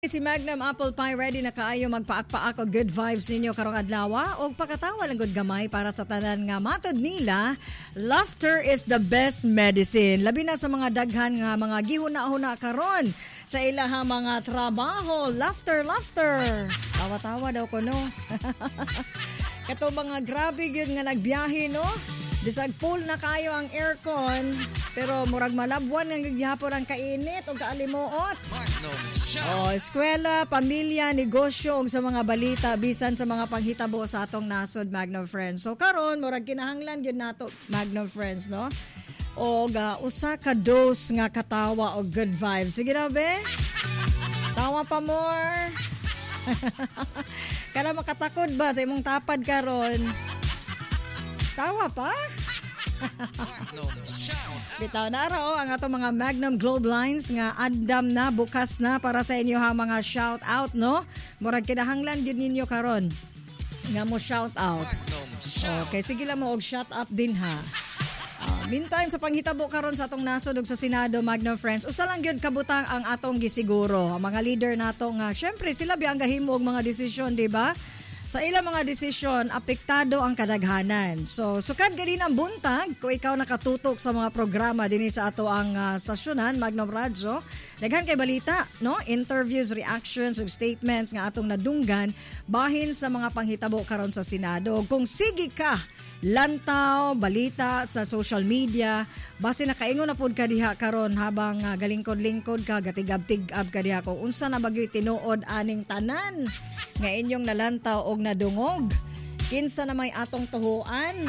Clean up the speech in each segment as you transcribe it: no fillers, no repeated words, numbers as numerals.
Si Magnum Apple Pie ready na kaayo magpaak-paak og good vibes ninyo karong adlaw og pagkatawa lang gud gamay para sa tanan nga matod nila. Laughter is the best medicine. Labi na sa mga daghan nga mga gihuna-huna karon sa ilahang mga trabaho. Laughter. Tawa-tawa daw ko no. Kato mga grabe gyud nga nagbiyahe no. Bisag full na kayo ang aircon, pero murag malabwan nga gyapon ang kainit o kaalimuot. Eskwela, pamilya, negosyo ug sa mga balita bisan sa mga panghitabo sa atong nasod Magnum Friends. So karon murag kinahanglan gyud nato Magnum Friends no. O usa ka dose nga katawa o good vibes. Sige na be. Tawa pa more. Kana makatakod ba sa imong tapad karon? Tawa pa? Bitaw na araw ang atong mga Magnum Globe Lines nga andam na, bukas na para sa inyo ha mga shout out no. Murag kinahanglan gyud ninyo karon nga mo shout out. Okay, sige lang mo og shout up din ha. Meantime sa panghitabo karon sa atong nasod ug sa Senado Magnum Friends, usa lang gyud kabutang ang atong gisiguro. Ang mga leader nato nga syempre sila biyang gahimo og mga desisyon, di ba? Sa ilang mga desisyon, apektado ang kadaghanan. So, sukad ka din ang buntag kung ikaw nakatutok sa mga programa din sa ato ang stasyonan, Magnum Radio. Daghan kay balita, no? Interviews, reactions, ug statements nga atong nadunggan bahin sa mga panghitabo karon sa Senado. Kung sige ka, lantaw, balita sa social media, base nakaingon na pud ka diha karon habang galingkod-lingkod ka, gatigab-tigab ka diha kung unsa na bagyoy tinuod aning tanan nga inyong nalantaw og nadungog. Kinsa na may atong tuhuan.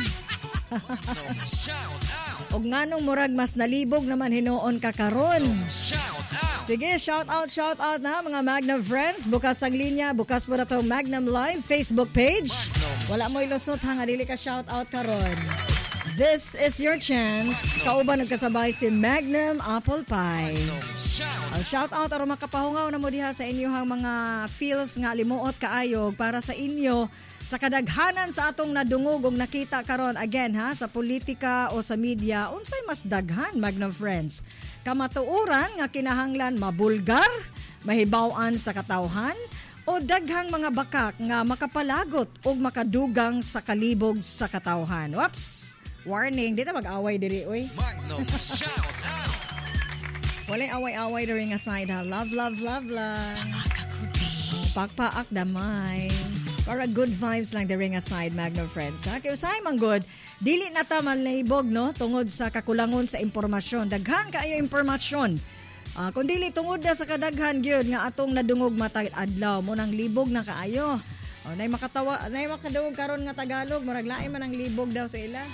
Og nganong murag mas nalibog naman hinuon ka karon. Sige, shout out na mga Magnum Friends. Bukas ang linya, bukas mo na to Magnum Live Facebook page. Wala mo ilusot nga dili ka shout out karon. This is your chance. Kauban nagkasabay si Magnum Apple Pie. Ang shout out aron makapahungaw na mo diha sa inyong mga feels nga limuot kaayog para sa inyo sa kadaghanan sa atong nadungog ug nakita karon again ha sa politika o sa media unsay mas daghan Magnum Friends. Kamatuoran nga kinahanglan mabulgar, mahibaw-an sa katawhan o daghang mga bakak nga makapalagot o makadugang sa kalibog sa katawhan. Whoops! Warning, dito mag-away diri, oy. Magnum shout out! Walay away-away diri nga side ha. Love lang. Pakpaak damay. Para good vibes lang diri nga side Magnum Friends ha. Kaya usay man good, dili na ta manlaybog no tungod sa kakulangon sa impormasyon. Daghan kaayo impormasyon. Kung dili tungod na sa kadaghan gyud nga atong nadungog matag adlaw mo nang libog na kaayo. Nay makatawa, nay makadungog karon nga Tagalog, murag lain man ang libog daw sa ila.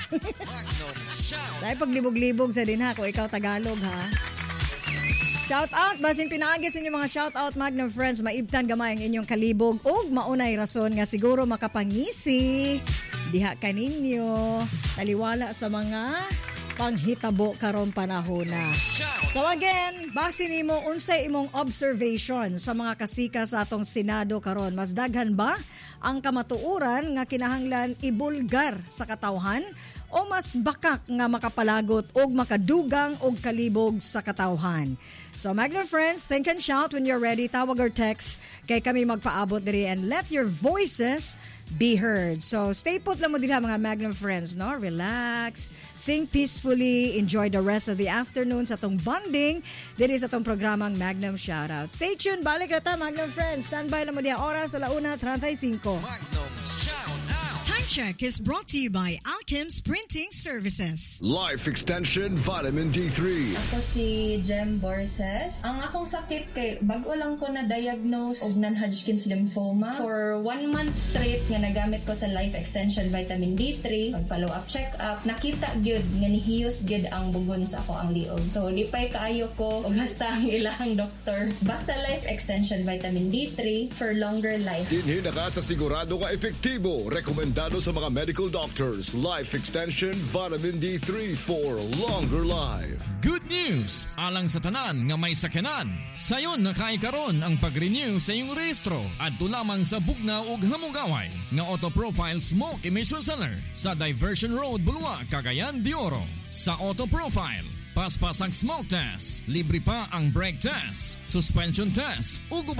Dahil paglibog-libog sa din ha kung ikaw Tagalog ha. Shout out, basin pinaagi sa inyo mga shout out Magnum Friends, maibtan gamay ang inyong kalibog ug maunay rason nga siguro makapangisi diha kaninyo taliwala sa mga panghitabo karon panahon na. So again, base nimo unsay imong observation sa mga kasika sa atong Senado karon? Mas daghan ba ang kamatuoran nga kinahanglan ibulgar sa katawhan o mas bakak nga makapalagot og makadugang og kalibog sa katawhan? So Magnum Friends, think and shout when you're ready. Tawag or text kay kami magpaabot diri and let your voices be heard. So stay put lang mo din mga Magnum Friends, no? Relax, think peacefully, enjoy the rest of the afternoon sa tong bonding diri sa tong programang Magnum Shoutout. Stay tuned, balik na ta Magnum Friends. Standby lang mo diya oras sa 1:35. Magnum Shoutout. Time check is brought to you by Alchem's Printing Services. Life Extension Vitamin D3. Ako si Jem Borses. Ang akong sakit kay bago lang ko na-diagnose og non-Hodgkin's lymphoma. For 1 month straight nga nagamit ko sa Life Extension Vitamin D3, pag-follow-up check-up, nakita gyud nga nihiyos gyud ang bugon sa ako ang liog. So lipay kaayo ko og hasta ang ilang doktor. Basta Life Extension Vitamin D3 for longer life. Dinhi na ka sa sigurado ka epektibo. Rekomendado sa mga medical doctors. Life Extension Vitamin D3 for longer life. Good news! Alang sa tanan nga may sakyanan. Sayon nakaikaron ang pag-renew sa iyong rehistro at lamang sa Bugnaw ug Hamugaway nga Auto Profile Smoke Emission Center sa Diversion Road, Bulwa, Cagayan de Oro. Sa Auto Profile, paspas ang smoke test, libre pa ang brake test, suspension test, ug